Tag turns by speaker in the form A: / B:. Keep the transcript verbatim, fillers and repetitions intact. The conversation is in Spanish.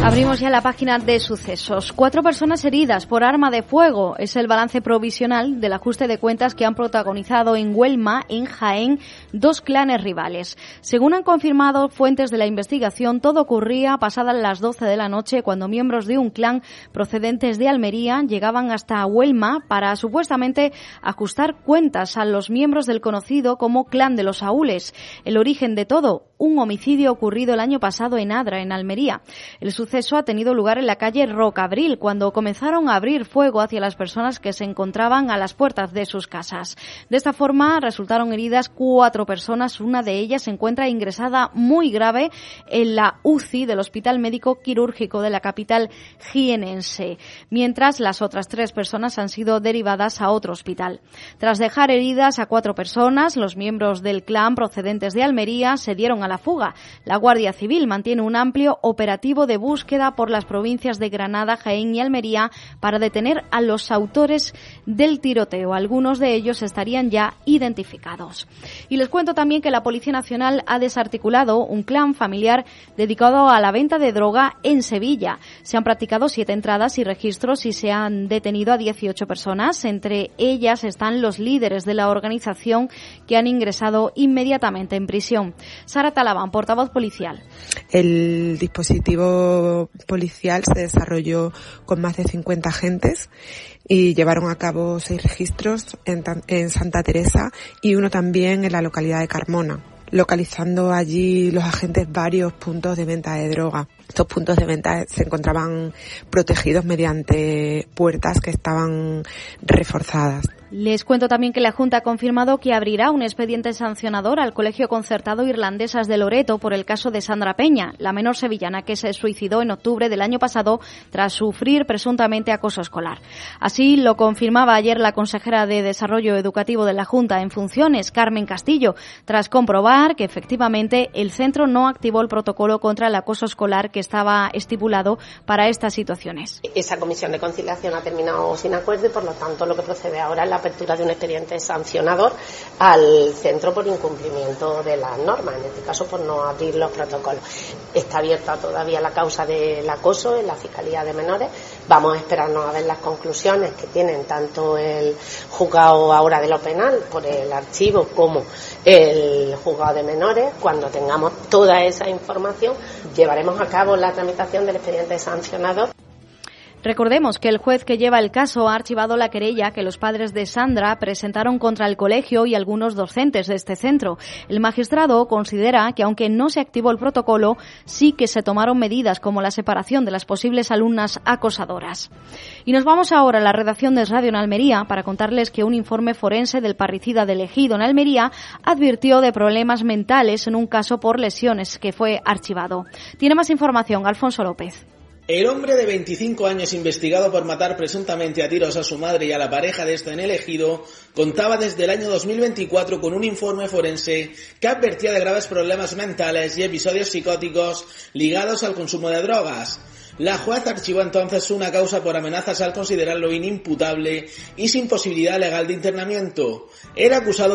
A: Abrimos ya la página de sucesos. Cuatro personas heridas por arma de fuego. Es el balance provisional del ajuste de cuentas que han protagonizado en Huelma, en Jaén, dos clanes rivales. Según han confirmado fuentes de la investigación, todo ocurría pasadas las doce de la noche cuando miembros de un clan procedentes de Almería llegaban hasta Huelma para supuestamente ajustar cuentas a los miembros del conocido como Clan de los Saúles. El origen de todo, un homicidio ocurrido el año pasado en Adra, en Almería. El suceso ha tenido lugar en la calle Rocabril, cuando comenzaron a abrir fuego hacia las personas que se encontraban a las puertas de sus casas. De esta forma resultaron heridas cuatro personas, una de ellas se encuentra ingresada muy grave en la U C I del Hospital Médico Quirúrgico de la capital jienense, mientras las otras tres personas han sido derivadas a otro hospital. Tras dejar heridas a cuatro personas, los miembros del clan procedentes de Almería se dieron a la fuga. La Guardia Civil mantiene un amplio operativo de búsqueda por las provincias de Granada, Jaén y Almería para detener a los autores del tiroteo. Algunos de ellos estarían ya identificados. Y les cuento también que la Policía Nacional ha desarticulado un clan familiar dedicado a la venta de droga en Sevilla. Se han practicado siete entradas y registros y se han detenido a dieciocho personas. Entre ellas están los líderes de la organización que han ingresado inmediatamente en prisión. Sara Talabán, portavoz policial.
B: El dispositivo policial se desarrolló con más de cincuenta agentes y llevaron a cabo seis registros en, en Santa Teresa y uno también en la localidad de Carmona, localizando allí los agentes varios puntos de venta de droga. Estos puntos de venta se encontraban protegidos mediante puertas que estaban reforzadas.
A: Les cuento también que la Junta ha confirmado que abrirá un expediente sancionador al Colegio Concertado Irlandesas de Loreto por el caso de Sandra Peña, la menor sevillana que se suicidó en octubre del año pasado tras sufrir presuntamente acoso escolar. Así lo confirmaba ayer la consejera de Desarrollo Educativo de la Junta en funciones, Carmen Castillo, tras comprobar que efectivamente el centro no activó el protocolo contra el acoso escolar que estaba estipulado para estas situaciones.
C: Esa comisión de conciliación ha terminado sin acuerdo y por lo tanto lo que procede ahora es la apertura de un expediente sancionador al centro por incumplimiento de las normas, en este caso por no abrir los protocolos. Está abierta todavía la causa del acoso en la Fiscalía de Menores. Vamos a esperarnos a ver las conclusiones que tienen tanto el juzgado ahora de lo penal por el archivo como el juzgado de menores. Cuando tengamos toda esa información llevaremos a cabo la tramitación del expediente sancionador.
A: Recordemos que el juez que lleva el caso ha archivado la querella que los padres de Sandra presentaron contra el colegio y algunos docentes de este centro. El magistrado considera que aunque no se activó el protocolo, sí que se tomaron medidas como la separación de las posibles alumnas acosadoras. Y nos vamos ahora a la redacción de Radio en Almería para contarles que un informe forense del parricida del Ejido en Almería advirtió de problemas mentales en un caso por lesiones que fue archivado. Tiene más información Alfonso López.
D: El hombre de veinticinco años investigado por matar presuntamente a tiros a su madre y a la pareja de esta en el Ejido contaba desde el año dos mil veinticuatro con un informe forense que advertía de graves problemas mentales y episodios psicóticos ligados al consumo de drogas. La juez archivó entonces una causa por amenazas al considerarlo inimputable y sin posibilidad legal de internamiento. Era acusado